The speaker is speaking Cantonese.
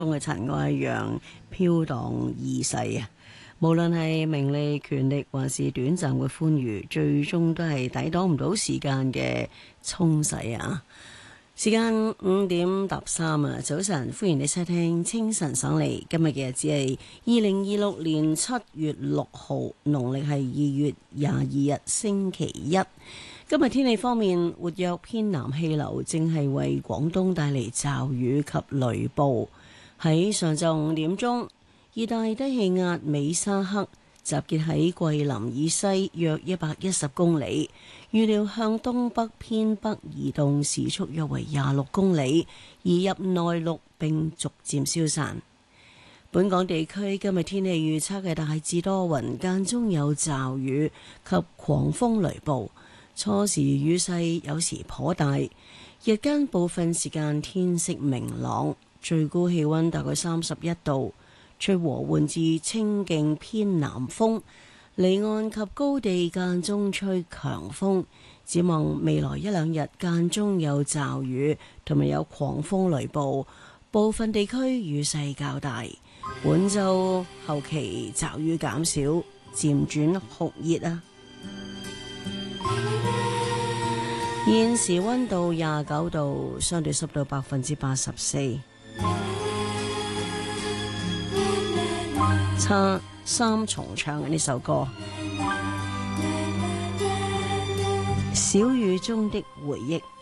嘅塵埃一樣飄蕩易逝啊！無論係名利權力還是短暫嘅歡愉，最終都係抵擋唔到時間嘅沖洗啊！時間5:13啊，早晨，歡迎你收聽清晨爽利。今日嘅日子係2026年7月6號，農曆係2月22日星期一。今日天氣方面，活躍偏南氣流正係為廣東帶嚟驟雨及雷暴。喺上晝5點鐘，熱帶低氣壓美沙克集結喺桂林以西約110公里，預料向東北偏北移動，時速約為26公里，移入內陸並逐漸消散。本港地區今日天氣預測係大致多雲，間中有驟雨及狂風雷暴，初時雨勢有時頗大，日間部分時間天色明朗，最高氣溫大概31度。吹和緩至清勁偏南風，離岸及高地間中吹強風。展望未來一兩日間中有驟雨，同埋有狂風雷暴，部分地區雨勢較大。本週後期驟雨減少，漸轉酷熱啊！現時溫度29度，相對濕度84%。差三重唱嘅呢首歌，小雨中的回憶。